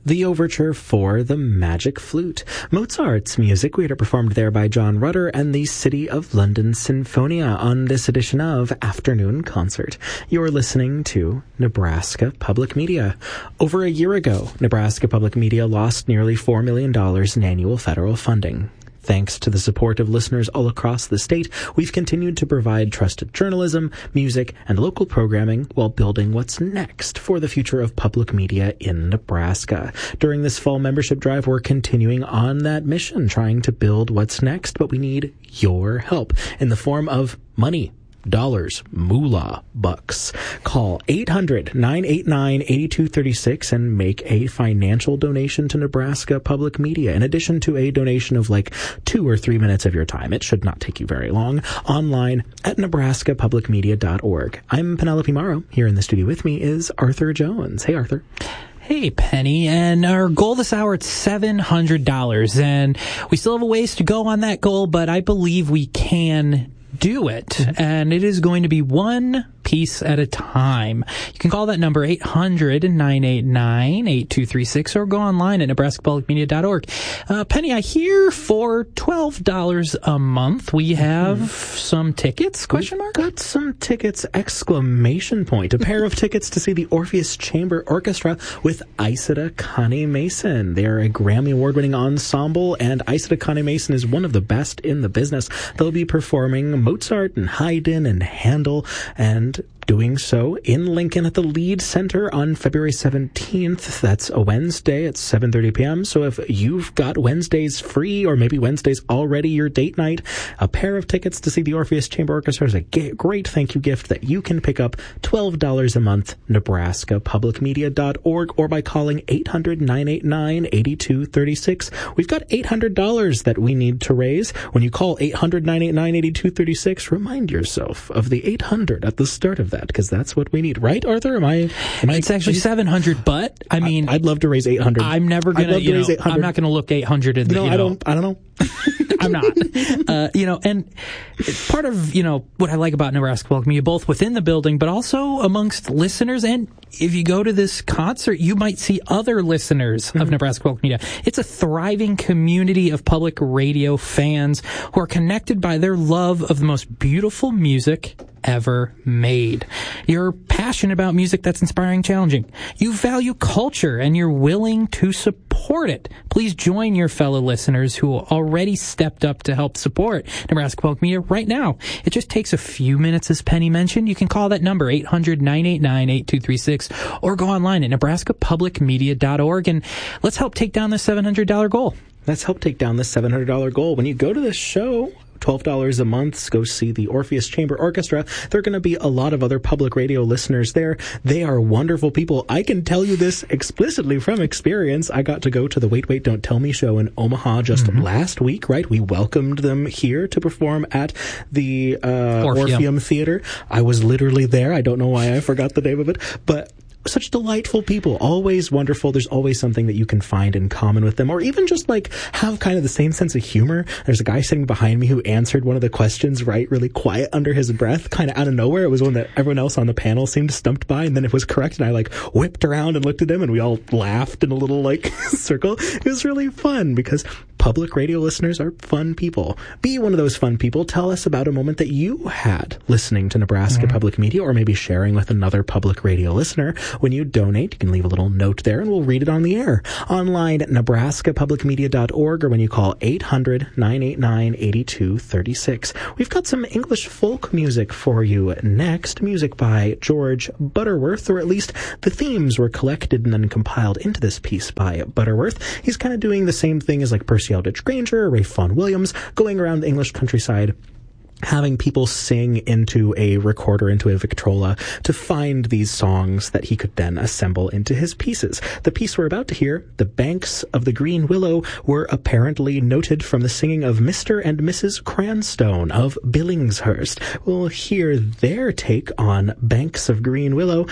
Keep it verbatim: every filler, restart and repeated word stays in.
the overture for The Magic Flute, Mozart's music later performed there by John Rutter and the City of London Sinfonia on this edition of Afternoon Concert. You're listening to Nebraska Public Media. Over a year ago, Nebraska Public Media lost nearly four million dollars in annual federal funding. Thanks to the support of listeners all across the state, we've continued to provide trusted journalism, music, and local programming while building what's next for the future of public media in Nebraska. During this fall membership drive, we're continuing on that mission, trying to build what's next, but we need your help in the form of money. Dollars, moolah, bucks. Call eight hundred, nine eight nine, eight two three six and make a financial donation to Nebraska Public Media, in addition to a donation of like two or three minutes of your time. It should not take you very long. Online at nebraska public media dot org. I'm Penelope Morrow. Here in the studio with me is Arthur Jones. Hey, Arthur. Hey, Penny, and our goal this hour is seven hundred dollars, and we still have a ways to go on that goal, but I believe we can do it, and it is going to be one piece at a time. You can call that number eight hundred, nine eight nine, eight two three six or go online at nebraska public media dot org. Uh, Penny, I hear for twelve dollars a month we have mm. some tickets, question mark? We've got some tickets, exclamation point. A pair of tickets to see the Orpheus Chamber Orchestra with Isida Connie Mason. They're a Grammy Award-winning ensemble, and Isida Connie Mason is one of the best in the business. They'll be performing Mozart and Haydn and Handel, and doing so in Lincoln at the Lead Center on February seventeenth. That's a Wednesday at seven thirty p.m. So if you've got Wednesdays free, or maybe Wednesday's already your date night, a pair of tickets to see the Orpheus Chamber Orchestra is a great thank you gift that you can pick up. Twelve dollars a month, nebraska public media dot org, or by calling eight hundred, nine eight nine, eight two three six. We've got eight hundred dollars that we need to raise. When you call eight hundred, nine eight nine, eight two three six, remind yourself of the eight hundred at the start of that, because that's what we need, right, Arthur? Am I? Am it's I, actually seven hundred, but I mean, I'd love to raise eight hundred. I'm never gonna. You know, I'm not gonna look eight hundred in the. No, you know, I don't. I don't know. I'm not. Uh, you know, and part of you know what I like about Nebraska Public Media, both within the building, but also amongst listeners. And if you go to this concert, you might see other listeners mm-hmm. of Nebraska Public Media. It's a thriving community of public radio fans who are connected by their love of the most beautiful music ever made. You're passionate about music that's inspiring and challenging. You value culture and you're willing to support it. Please join your fellow listeners who already stepped up to help support Nebraska Public Media right now. It just takes a few minutes, as Penny mentioned. You can call that number, eight hundred, nine eight nine, eight two three six, or go online at nebraska public media dot org, and let's help take down this seven hundred dollars goal. Let's help take down this seven hundred dollars goal. When you go to this show, twelve dollars a month, go see the Orpheus Chamber Orchestra. There are going to be a lot of other public radio listeners there. They are wonderful people. I can tell you this explicitly from experience. I got to go to the Wait, Wait, Don't Tell Me show in Omaha just mm-hmm. last week, right? We welcomed them here to perform at the uh, Orpheum. Orpheum Theater. I was literally there. I don't know why I forgot the name of it, but such delightful people, always wonderful. There's always something that you can find in common with them, or even just like have kind of the same sense of humor. There's a guy sitting behind me who answered one of the questions right really quiet under his breath, kind of out of nowhere. It was one that everyone else on the panel seemed stumped by, and then it was correct, and I like whipped around and looked at him, and we all laughed in a little like circle. It was really fun because public radio listeners are fun people. Be one of those fun people. Tell us about a moment that you had listening to Nebraska mm-hmm. Public Media, or maybe sharing with another public radio listener. When you donate, you can leave a little note there and we'll read it on the air. Online at nebraska public media dot org, or when you call eight hundred, nine eight nine, eight two three six. We've got some English folk music for you next. Music by George Butterworth, or at least the themes were collected and then compiled into this piece by Butterworth. He's kind of doing the same thing as like Percy Aldrich Granger or Ralph Vaughan Williams, going around the English countryside, having people sing into a recorder, into a Victrola, to find these songs that he could then assemble into his pieces. The piece we're about to hear, The Banks of the Green Willow, were apparently noted from the singing of Mister and Missus Cranstone of Billingshurst. We'll hear their take on Banks of Green Willow